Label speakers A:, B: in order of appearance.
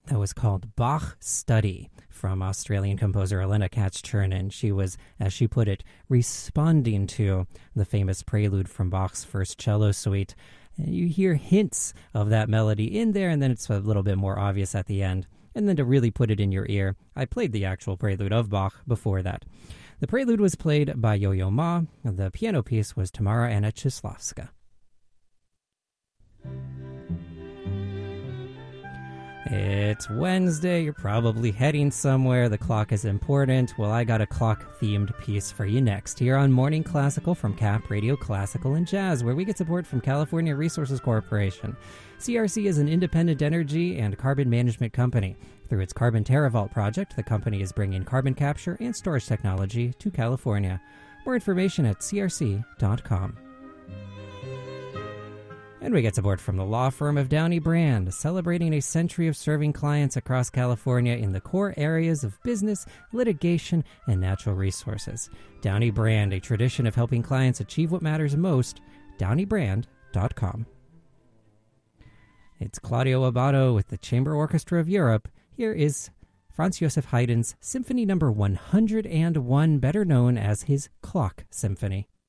A: That was called Bach Study from Australian composer Elena Katz-Chernin. She was, as she put it, responding to the famous prelude from Bach's First Cello Suite. And you hear hints of that melody in there, and then it's a little bit more obvious at the end. And then to really put it in your ear, I played the actual prelude of Bach before that. The prelude was played by Yo-Yo Ma. The piano piece was Tamara Anna Chislavska. It's Wednesday, you're probably heading somewhere, the clock is important. Well, I got a clock-themed piece for you next, here on Morning Classical from CAP Radio Classical and Jazz, where we get support from California Resources Corporation. CRC is an independent energy and carbon management company. Through its Carbon TerraVault project, the company is bringing carbon capture and storage technology to California. More information at crc.com. And we get support from the law firm of Downey Brand, celebrating a century of serving clients across California in the core areas of business, litigation, and natural resources. Downey Brand, a tradition of helping clients achieve what matters most. DowneyBrand.com. It's Claudio Abbado with the Chamber Orchestra of Europe. Here is Franz Joseph Haydn's Symphony No. 101, better known as his Clock Symphony.